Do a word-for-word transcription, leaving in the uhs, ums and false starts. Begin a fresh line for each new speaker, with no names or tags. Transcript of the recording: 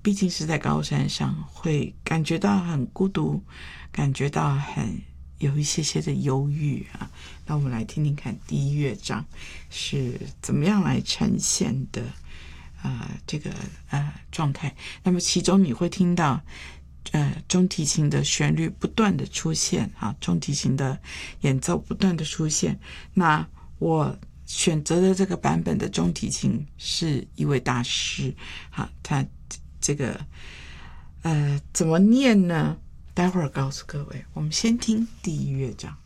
毕竟是在高山上，会感觉到很孤独，感觉到很有一些些的忧郁啊。那我们来听听看第一乐章是怎么样来呈现的呃这个呃状态。那么其中你会听到呃中提琴的旋律不断的出现啊，中提琴的演奏不断的出现。那我选择的这个版本的中提琴是一位大师啊，他这个呃怎么念呢？待会儿告诉各位。我们先听第一乐章。